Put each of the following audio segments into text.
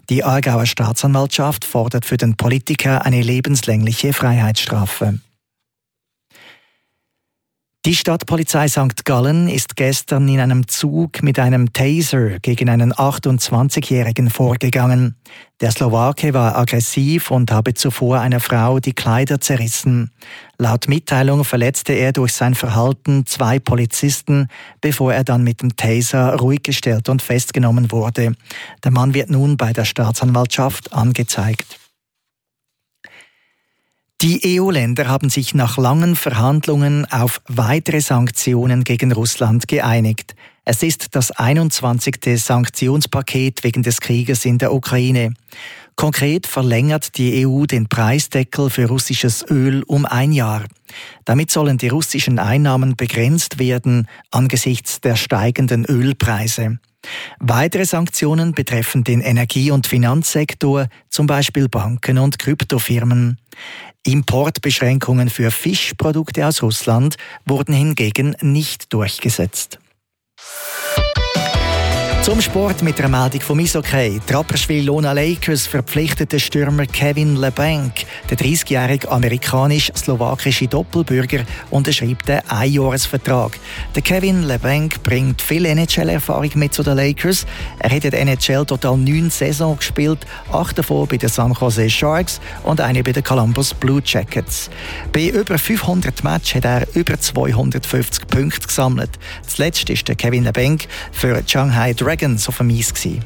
Die Aargauer Staatsanwaltschaft fordert für den Politiker eine lebenslängliche Freiheitsstrafe. Die Stadtpolizei St. Gallen ist gestern in einem Zug mit einem Taser gegen einen 28-Jährigen vorgegangen. Der Slowake war aggressiv und habe zuvor einer Frau die Kleider zerrissen. Laut Mitteilung verletzte er durch sein Verhalten 2 Polizisten, bevor er dann mit dem Taser ruhig gestellt und festgenommen wurde. Der Mann wird nun bei der Staatsanwaltschaft angezeigt. Die EU-Länder haben sich nach langen Verhandlungen auf weitere Sanktionen gegen Russland geeinigt. Es ist das 21. Sanktionspaket wegen des Krieges in der Ukraine. Konkret verlängert die EU den Preisdeckel für russisches Öl um 1 Jahr. Damit sollen die russischen Einnahmen begrenzt werden angesichts der steigenden Ölpreise. Weitere Sanktionen betreffen den Energie- und Finanzsektor, zum Beispiel Banken und Kryptofirmen. Importbeschränkungen für Fischprodukte aus Russland wurden hingegen nicht durchgesetzt. Zum Sport mit der Meldung vom Eishockey. Die Rapperswil-Lona Lakers verpflichtet den Stürmer Kevin Labanc. Der 30-jährige amerikanisch-slowakische Doppelbürger unterschreibt einen Einjahresvertrag. Der Kevin Labanc bringt viel NHL-Erfahrung mit zu den Lakers. Er hat in der NHL total 9 Saisons gespielt, 8 davon bei den San Jose Sharks und eine bei den Columbus Blue Jackets. Bei über 500 Matches hat er über 250 Punkte gesammelt. Zuletzt war der Kevin Labanc für Shanghai Dragons auf dem Eis gewesen.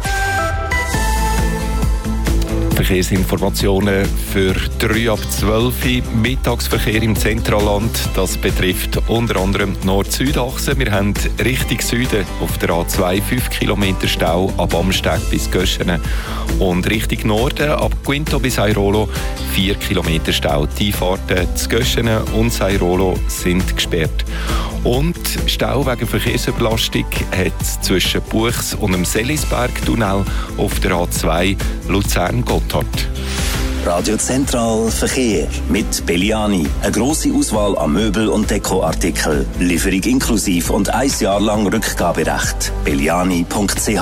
Verkehrsinformationen für 3 ab 12 Uhr. Mittagsverkehr im Zentralland. Das betrifft unter anderem die Nord-Süd-Achse. Wir haben Richtung Süden auf der A2 5 km Stau ab Amsteg bis Göschenen. Und Richtung Norden ab Quinto bis Airolo 4 km Stau. Die Fahrten zu Göschenen und Airolo sind gesperrt. Und Stau wegen Verkehrsüberlastung hat es zwischen Buchs und dem Selisberg-Tunnel auf der A2 Luzern-Gotthard. Radio Zentral Verkehr mit Belliani. Eine grosse Auswahl an Möbel- und Dekoartikeln. Lieferung inklusiv und 1 Jahr lang Rückgaberecht. belliani.ch.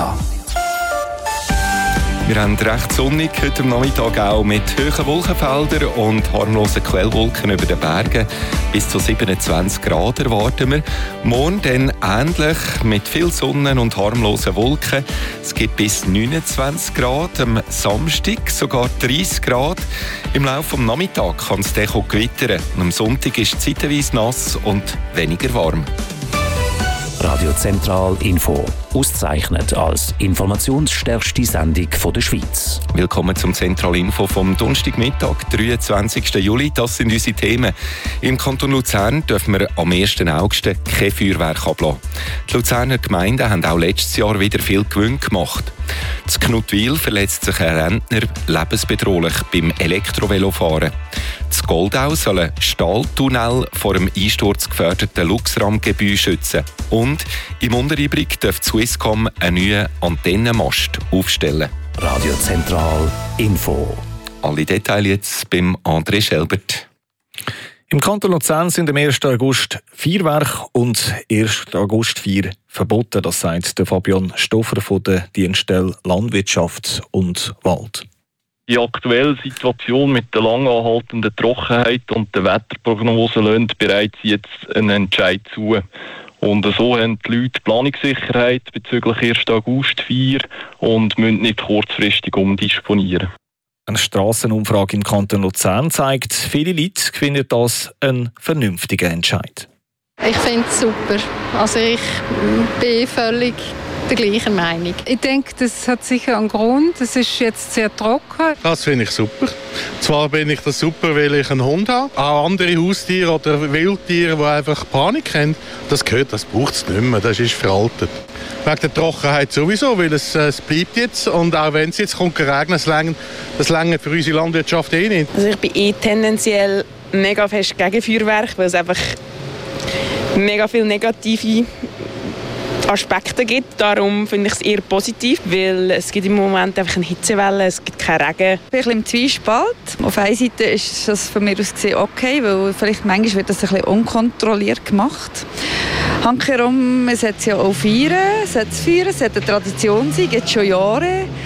Wir haben recht sonnig heute am Nachmittag auch mit hohen Wolkenfeldern und harmlosen Quellwolken über den Bergen. Bis zu 27 Grad erwarten wir. Morgen dann ähnlich mit viel Sonne und harmlosen Wolken. Es gibt bis 29 Grad, am Samstag sogar 30 Grad. Im Laufe des Nachmittags kann es dann gewittern. Am Sonntag ist es zeitweise nass und weniger warm. Radio Zentral Info. Ausgezeichnet als informationsstärkste Sendung der Schweiz. Willkommen zum Zentral Info vom Donnerstagmittag, 23. Juli. Das sind unsere Themen. Im Kanton Luzern dürfen wir am 1. August kein Feuerwerk ablassen. Die Luzerner Gemeinden haben auch letztes Jahr wieder viel Gewinn gemacht. In Knutwil verletzt sich ein Rentner lebensbedrohlich beim Elektrovelofahren. In Goldau soll ein Stahltunnel vor dem einsturzgefährdeten Luchsrammgebäude schützen. Und im Unteribrig darf Swisscom einen neuen Antennenmast aufstellen. Radio Zentral Info. Alle Details jetzt beim André Schelbert. Im Kanton Luzern sind am 1. August Feuerwerk und 1. August Feier verboten. Das sagt der Fabian Stoffer von der Dienststelle Landwirtschaft und Wald. Die aktuelle Situation mit der lang anhaltenden Trockenheit und der Wetterprognose lässt bereits jetzt einen Entscheid zu. Und so haben die Leute Planungssicherheit bezüglich 1. August-Feier und müssen nicht kurzfristig umdisponieren. Eine Strassenumfrage im Kanton Luzern zeigt, viele Leute finden das ein vernünftiger Entscheid. Ich finde es super. Also ich bin völlig der gleichen Meinung. Ich denke, das hat sicher einen Grund. Es ist jetzt sehr trocken. Das finde ich super. Zwar finde ich das super, weil ich einen Hund habe. Auch andere Haustiere oder Wildtiere, die einfach Panik haben, das braucht es nicht mehr. Das ist veraltet. Wegen der Trockenheit sowieso, weil es bleibt jetzt. Und auch wenn es jetzt kommt regnen, das reicht für unsere Landwirtschaft nicht. Also ich bin tendenziell mega fest gegen Feuerwerk, weil es einfach mega viele negative Aspekte gibt. Darum finde ich es eher positiv, weil es gibt im Moment einfach eine Hitzewelle, es gibt keinen Regen. Ich bin ein bisschen im Zwiespalt. Auf einer Seite ist das von mir aus gesehen okay, weil vielleicht manchmal wird das ein bisschen unkontrolliert gemacht. Handkehrum, es hat ja auch Feiern, es hat eine Tradition, es gibt schon Jahre.